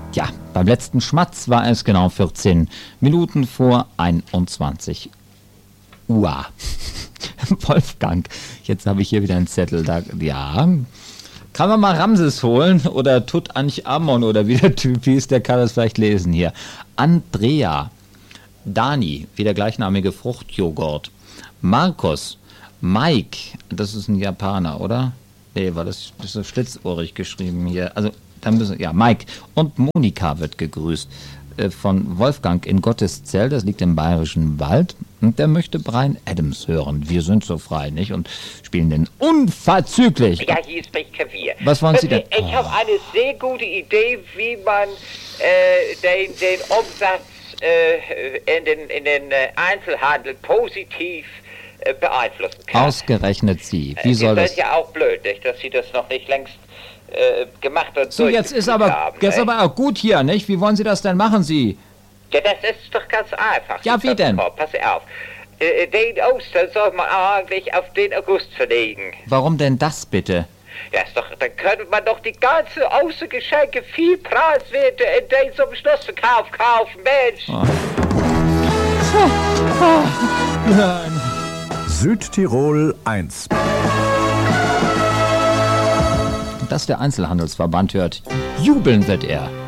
Ja, beim letzten Schmatz war es genau 14 Minuten vor 21 Uhr. Wolfgang, jetzt habe ich hier wieder einen Zettel. Da, ja, kann man mal Ramses holen oder Tutanchamun oder wie der Typ hieß, der kann das vielleicht lesen hier. Andrea, Dani, wie der gleichnamige Fruchtjoghurt. Markus, Mike, das ist ein Japaner, oder? Nee, war das ist so schlitzohrig geschrieben hier. Also, dann müssen, ja, Mike und Monika wird gegrüßt von Wolfgang in Gotteszell, das liegt im Bayerischen Wald. Und der möchte Bryan Adams hören. Wir sind so frei, nicht? Und spielen den unverzüglich. Ja, hier spricht Klavier. Was wollen Sie denn? Ich habe eine sehr gute Idee, wie man den Umsatz in den Einzelhandel positiv beeinflussen kann. Ausgerechnet Sie. Wie soll das? Das ist ja auch blöd, nicht, dass Sie das noch nicht längst gemacht und So, jetzt ist aber auch gut hier, nicht? Wie wollen Sie das denn machen, Sie? Ja, das ist doch ganz einfach. Ja, wie denn? Pass auf. Den Ostern soll man eigentlich auf den August verlegen. Warum denn das bitte? Ja, ist doch, dann könnte man doch die ganzen Ostergeschenke viel preiswerter in den zum Schlussverkauf kaufen, Mensch. Nein. Südtirol 1. Dass der Einzelhandelsverband hört, jubeln wird er.